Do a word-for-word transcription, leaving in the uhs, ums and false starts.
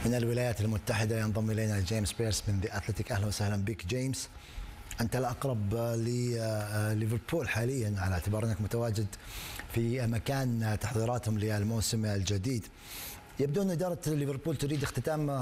من الولايات المتحدة ينضم إلينا جيمس بيرس من ذا أثليتيك. أهلا وسهلا بك جيمس. أنت الأقرب لليفربول حاليا على اعتبار أنك متواجد في مكان تحضيراتهم للموسم الجديد. يبدو أن إدارة ليفربول تريد اختتام